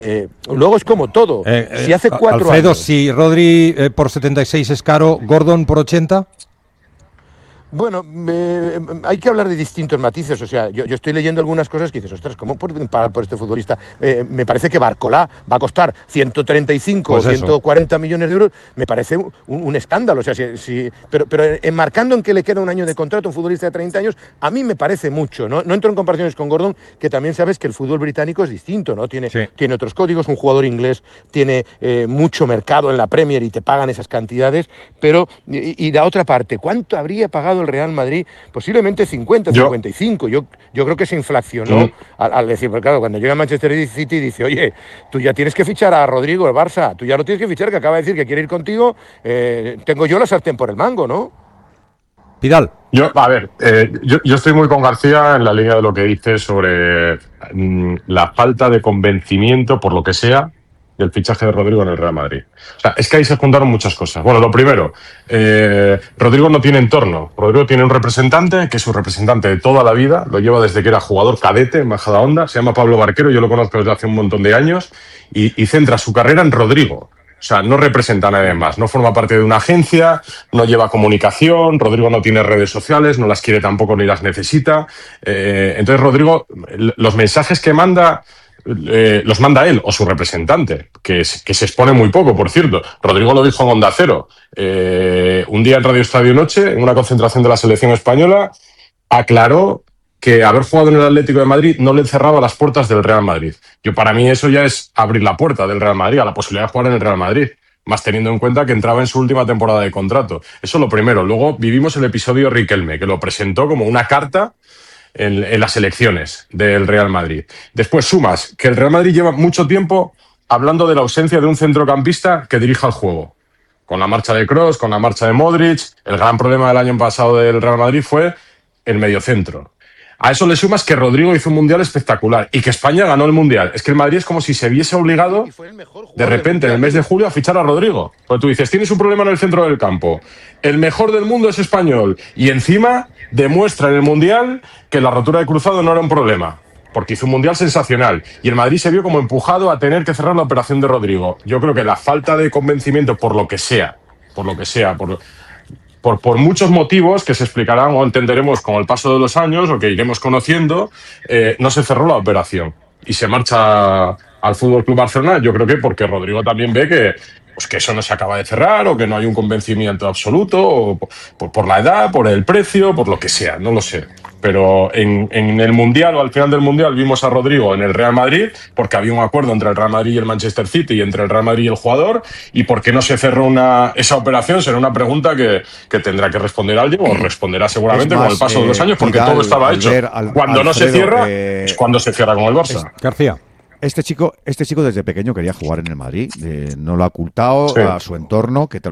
luego es como todo. Si hace 4 Alfredo, años... si Rodri por 76 es caro, Gordon por 80. Bueno, hay que hablar de distintos matices. O sea, yo estoy leyendo algunas cosas que dices, ostras, ¿cómo pueden pagar por este futbolista? Me parece que Barcolá va a costar 135 Pues o eso. 140 millones de euros. Me parece un escándalo. O sea, pero enmarcando en que le queda un año de contrato a un futbolista de 30 años, a mí me parece mucho. No entro en comparaciones con Gordon, que también sabes que el fútbol británico es distinto, ¿no? Tiene otros códigos. Un jugador inglés tiene mucho mercado en la Premier y te pagan esas cantidades. Pero, y la otra parte, ¿cuánto habría pagado el Real Madrid? Posiblemente 50, 55. Yo creo que se inflacionó al decir, porque claro, cuando llega a Manchester City dice, oye, tú ya tienes que fichar a Rodrigo, el Barça, tú ya lo tienes que fichar, que acaba de decir que quiere ir contigo, tengo yo la sartén por el mango, ¿no? Pidal. Yo estoy muy con García en la línea de lo que dice sobre la falta de convencimiento, por lo que sea, del fichaje de Rodrigo en el Real Madrid. O sea, es que ahí se juntaron muchas cosas. Bueno, lo primero, Rodrigo no tiene entorno. Rodrigo tiene un representante, que es su representante de toda la vida, lo lleva desde que era jugador cadete en Majadahonda, se llama Pablo Barquero, yo lo conozco desde hace un montón de años, y centra su carrera en Rodrigo. O sea, no representa a nadie más, no forma parte de una agencia, no lleva comunicación, Rodrigo no tiene redes sociales, no las quiere tampoco ni las necesita. Entonces, Rodrigo, los mensajes que manda, los manda él o su representante, que se expone muy poco, por cierto. Rodrigo lo dijo en Onda Cero. Un día en Radio Estadio Noche, en una concentración de la selección española, aclaró que haber jugado en el Atlético de Madrid no le cerraba las puertas del Real Madrid. Para mí eso ya es abrir la puerta del Real Madrid a la posibilidad de jugar en el Real Madrid, más teniendo en cuenta que entraba en su última temporada de contrato. Eso es lo primero. Luego vivimos el episodio Riquelme, que lo presentó como una carta en las elecciones del Real Madrid. Después sumas que el Real Madrid lleva mucho tiempo hablando de la ausencia de un centrocampista que dirija el juego. Con la marcha de Kroos, con la marcha de Modric, el gran problema del año pasado del Real Madrid fue el mediocentro. A eso le sumas que Rodrigo hizo un mundial espectacular y que España ganó el mundial. Es que el Madrid es como si se viese obligado de repente en el mes de julio a fichar a Rodrigo. Porque tú dices, tienes un problema en el centro del campo. El mejor del mundo es español. Y encima demuestra en el mundial que la rotura de cruzado no era un problema. Porque hizo un mundial sensacional. Y el Madrid se vio como empujado a tener que cerrar la operación de Rodrigo. Yo creo que la falta de convencimiento, por muchos motivos que se explicarán o entenderemos con el paso de los años o que iremos conociendo, no se cerró la operación y se marcha al Fútbol Club Barcelona. Yo creo que porque Rodrigo también ve que eso no se acaba de cerrar o que no hay un convencimiento absoluto, o por la edad, por el precio, por lo que sea, no lo sé. Pero en el Mundial o al final del Mundial vimos a Rodrigo en el Real Madrid porque había un acuerdo entre el Real Madrid y el Manchester City y entre el Real Madrid y el jugador. ¿Y por qué no se cerró esa operación? Será una pregunta que tendrá que responder alguien o responderá seguramente con el paso de los años porque todo estaba hecho. Cuando no se cierra es cuando se cierra con el Barça. García. Este chico desde pequeño quería jugar en el Madrid, no lo ha ocultado a su entorno, que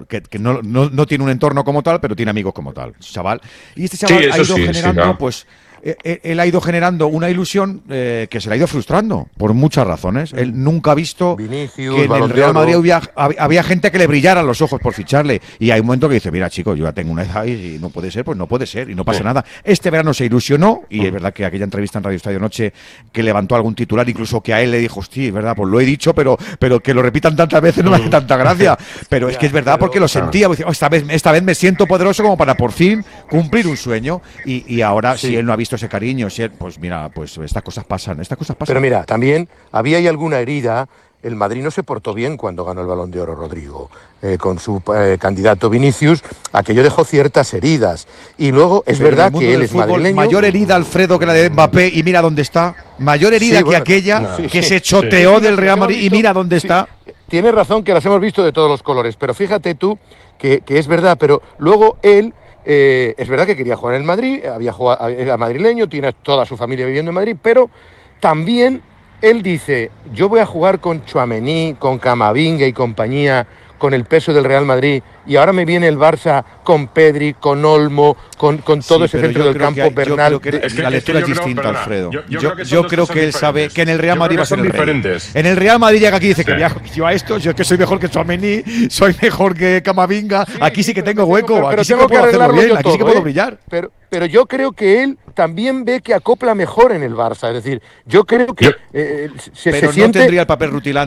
no tiene un entorno como tal, pero tiene amigos como tal, chaval. Y este chaval ha ido generando, pues, él ha ido generando una ilusión que se le ha ido frustrando por muchas razones. Él nunca ha visto Vinicius, que en el Real Madrid había gente que le brillaran los ojos por ficharle. Y hay un momento que dice, mira chico, yo ya tengo una edad y no puede ser, pues no puede ser y no pasa nada. Este verano se ilusionó y es verdad que aquella entrevista en Radio Estadio Noche que levantó algún titular, incluso que a él le dijo, hostia, es verdad, pues lo he dicho, pero que lo repitan tantas veces no me hace tanta gracia. Pero es que es verdad porque lo sentía. Pues, esta vez me siento poderoso como para por fin cumplir un sueño y ahora si él no ha visto ese cariño, pues mira, pues estas cosas pasan. Pero mira, también había ahí alguna herida. El Madrid no se portó bien cuando ganó el Balón de Oro Rodrigo. Con su candidato Vinicius, aquello dejó ciertas heridas. Y luego es verdad que él es madrileño. Mayor herida, Alfredo, que la de Mbappé, y mira dónde está. Mayor herida que aquella que se choteó del Real Madrid, y mira dónde está. Tienes razón que las hemos visto de todos los colores, pero fíjate tú que es verdad, pero luego él... es verdad que quería jugar en el Madrid, era madrileño, tiene toda su familia viviendo en Madrid, pero también él dice, yo voy a jugar con Tchouaméni, con Camavinga y compañía, con el peso del Real Madrid, y ahora me viene el Barça con Pedri, con Olmo, con todo ese centro del campo, Bernal. Yo creo que la lectura es distinta, Alfredo. Yo creo que él sabe que en el Real Madrid va a ser el rey. En el Real Madrid llega aquí y dice que yo a esto, yo es que soy mejor que Tchouaméni, soy mejor que Camavinga, aquí sí que tengo hueco, aquí sí que puedo hacerlo bien, aquí sí que puedo brillar. Pero yo creo que él también ve que acopla mejor en el Barça, es decir, yo creo que se no siente... tendría el papel rutilante